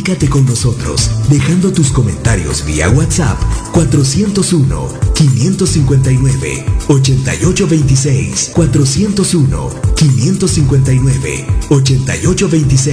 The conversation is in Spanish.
Comunícate con nosotros dejando tus comentarios vía WhatsApp 401-559-8826. 401-559-8826.